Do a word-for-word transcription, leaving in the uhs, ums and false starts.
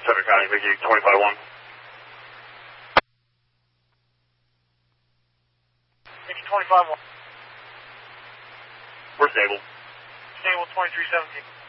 Center County, Mickey twenty-five one. Mickey twenty-five one. We're stable. Stable twenty-three seventeen.